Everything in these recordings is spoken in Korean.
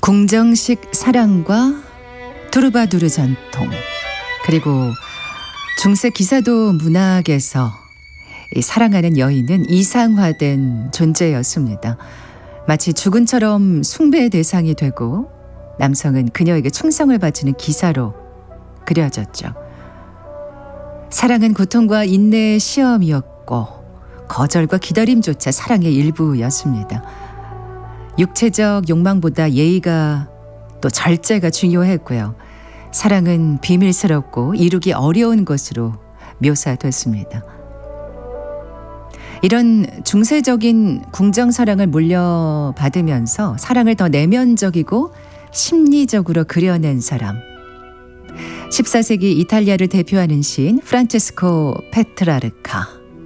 궁정식 사랑과 두루바두루 전통, 그리고 중세 기사도 문학에서 이 사랑하는 여인은 이상화된 존재였습니다. 마치 주군처럼 숭배의 대상이 되고 남성은 그녀에게 충성을 바치는 기사로 그려졌죠. 사랑은 고통과 인내의 시험이었고 거절과 기다림조차 사랑의 일부였습니다. 육체적 욕망보다 예의가 또 절제가 중요했고요. 사랑은 비밀스럽고 이루기 어려운 것으로 묘사됐습니다. 이런 중세적인 궁정사랑을 물려받으면서 사랑을 더 내면적이고 심리적으로 그려낸 사람, 14세기 이탈리아를 대표하는 시인 프란체스코 페트라르카.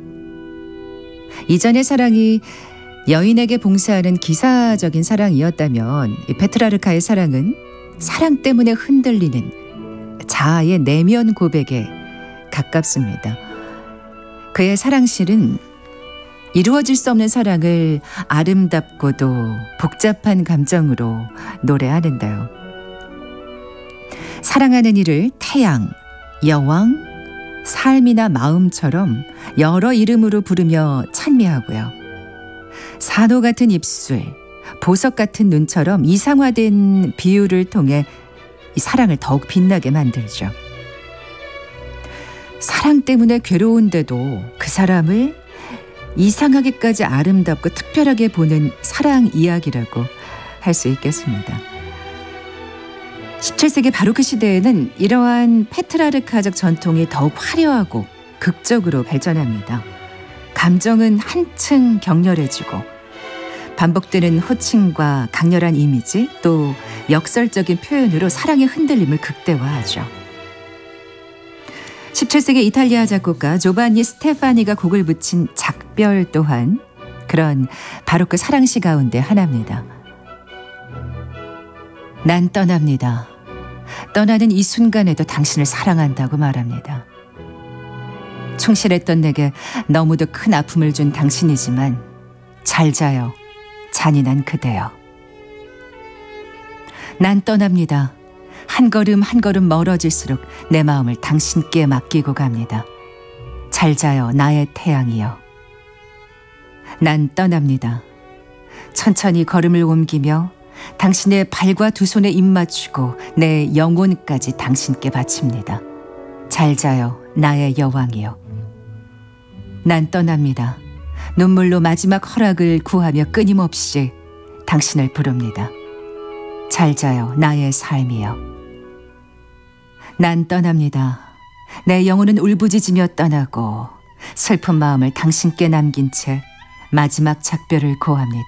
이전의 사랑이 여인에게 봉사하는 기사적인 사랑이었다면 이 페트라르카의 사랑은 사랑 때문에 흔들리는 자아의 내면 고백에 가깝습니다. 그의 사랑실은 이루어질 수 없는 사랑을 아름답고도 복잡한 감정으로 노래하는데요. 사랑하는 이를 태양, 여왕, 삶이나 마음처럼 여러 이름으로 부르며 찬미하고요. 산호 같은 입술, 보석 같은 눈처럼 이상화된 비유를 통해 이 사랑을 더욱 빛나게 만들죠. 사랑 때문에 괴로운데도 그 사람을 이상하게까지 아름답고 특별하게 보는 사랑 이야기라고 할 수 있겠습니다. 17세기 바로크 시대에는 이러한 페트라르카적 전통이 더욱 화려하고 극적으로 발전합니다. 감정은 한층 격렬해지고 반복되는 호칭과 강렬한 이미지 또 역설적인 표현으로 사랑의 흔들림을 극대화하죠. 17세기 이탈리아 작곡가 조반니 스테파니가 곡을 붙인 작별 또한 그런 바로크 사랑시 가운데 하나입니다. 난 떠납니다. 떠나는 이 순간에도 당신을 사랑한다고 말합니다. 충실했던 내게 너무도 큰 아픔을 준 당신이지만 잘 자요, 잔인한 그대여. 난 떠납니다. 한 걸음 한 걸음 멀어질수록 내 마음을 당신께 맡기고 갑니다. 잘 자요, 나의 태양이여. 난 떠납니다. 천천히 걸음을 옮기며 당신의 발과 두 손에 입 맞추고 내 영혼까지 당신께 바칩니다. 잘 자요, 나의 여왕이여. 난 떠납니다. 눈물로 마지막 허락을 구하며 끊임없이 당신을 부릅니다. 잘 자요, 나의 삶이여. 난 떠납니다. 내 영혼은 울부짖으며 떠나고 슬픈 마음을 당신께 남긴 채 마지막 작별을 고합니다.